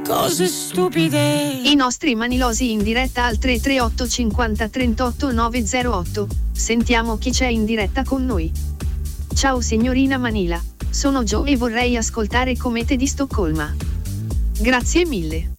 cose stupide. I nostri manilosi in diretta al 338 50 38 908. Sentiamo chi c'è in diretta con noi. Ciao signorina Manila, sono Joe e vorrei ascoltare Comete di Stoccolma. Grazie mille.